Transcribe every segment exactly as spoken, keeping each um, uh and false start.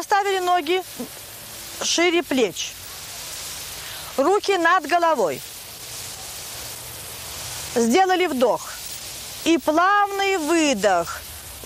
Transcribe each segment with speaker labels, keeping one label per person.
Speaker 1: Поставили ноги шире плеч. Руки над головой. Сделали вдох. И плавный выдох.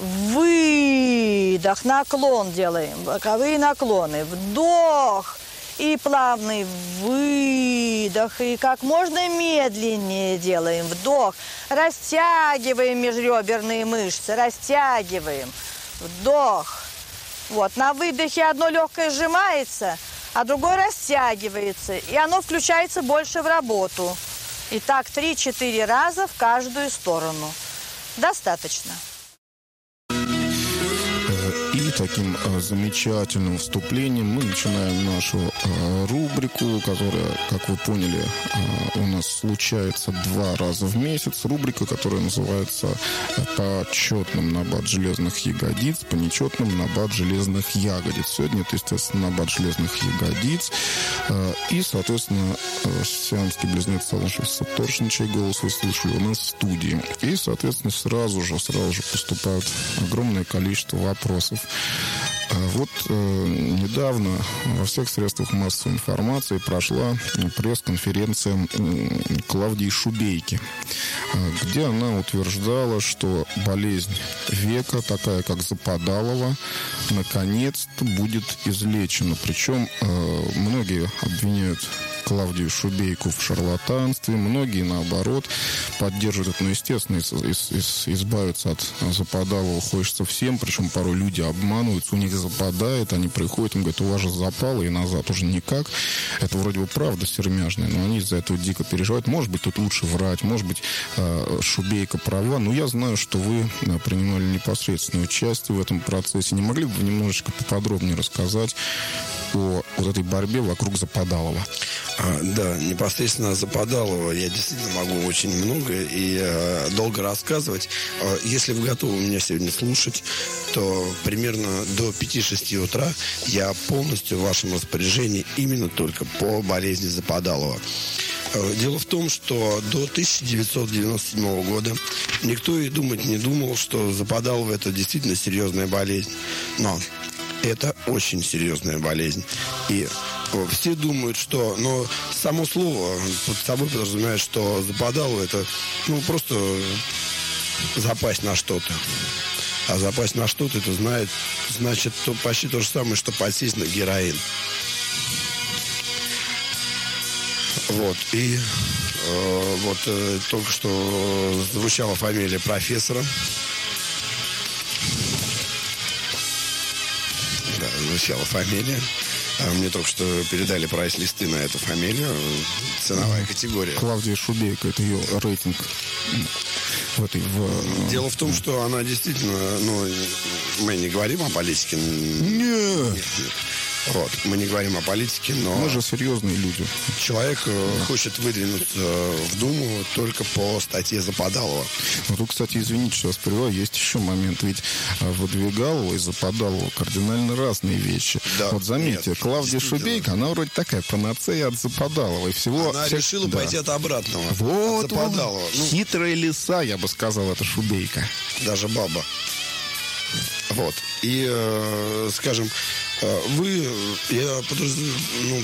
Speaker 1: Выдох. Наклон делаем. Боковые наклоны. Вдох. И плавный выдох. И как можно медленнее делаем. Вдох. Растягиваем межреберные мышцы. Растягиваем. Вдох. Вот. На выдохе одно легкое сжимается, а другое растягивается. И оно включается больше в работу. И так три-четыре раза в каждую сторону. Достаточно.
Speaker 2: И таким э, замечательным вступлением мы начинаем нашу э, рубрику, которая, как вы поняли, э, у нас случается два раза в месяц. Рубрика, которая называется «По четным набат железных ягодиц, по нечетным набат железных ягодиц». Сегодня это, естественно, набат железных ягодиц. Э, и, соответственно, э, сиамские близнецы Салышев-Сапторшин, чей голос вы слышали у нас в студии. И, соответственно, сразу же, сразу же поступают огромное количество вопросов. Вот э, недавно во всех средствах массовой информации прошла пресс-конференция Клавдии Шубейки, где она утверждала, что болезнь века, такая как Западалова, наконец-то будет излечена. Причем э, многие обвиняют Клавдию Шубейку в шарлатанстве, многие, наоборот, поддерживают это. Ну, естественно, из, из, из, избавиться от Западалова хочется всем, причем порой люди обманываются, у них западает, они приходят, им говорят, у вас же запало, и назад уже никак. Это вроде бы правда сермяжная, но они из-за этого дико переживают. Может быть, тут лучше врать, может быть, Шубейка права, но я знаю, что вы принимали непосредственное участие в этом процессе. Не могли бы вы немножечко поподробнее рассказать о вот этой борьбе вокруг Западалова?
Speaker 3: А, да, непосредственно Западалова я действительно могу очень много и э, долго рассказывать. Э, если вы готовы меня сегодня слушать, то примерно до пяти-шести утра я полностью в вашем распоряжении именно только по болезни Западалова. Э, дело в том, что до тысяча девятьсот девяносто седьмого года никто и думать не думал, что Западалова это действительно серьезная болезнь. Но это очень серьезная болезнь. И все думают, что... Но само слово под собой подразумевает, что Западалово это ну, просто запасть на что-то. А запасть на что-то, это знает, значит то, почти то же самое, что подсесть на героин. Вот. И э, вот э, только что звучала фамилия профессора. Да, звучала фамилия. Мне только что передали прайс-листы на эту фамилию. Ценовая категория.
Speaker 2: Клавдия Шубейка, это ее рейтинг. В этой, в...
Speaker 3: Дело в том, что она действительно... Ну, мы не говорим о политике.
Speaker 2: Нет.
Speaker 3: Нет, нет. Вот. Мы не говорим о политике, но...
Speaker 2: Мы же серьезные люди.
Speaker 3: Человек да. хочет выдвинуться в Думу только по статье Западалова.
Speaker 2: Ну, тут, кстати, извините, что я вас прерываю, есть еще момент. Ведь выдвигалова и Западалова кардинально разные вещи. Да. Вот заметьте, нет, Клавдия Шубейка, она вроде такая панацея от Западалова. И всего
Speaker 3: она
Speaker 2: всех...
Speaker 3: решила да. пойти от обратного.
Speaker 2: Вот,
Speaker 3: от Западалова.
Speaker 2: Вот. Ну... Хитрая лиса, я бы сказал, это Шубейка.
Speaker 3: Даже баба. Вот. И, э, скажем, вы, я подраз... ну,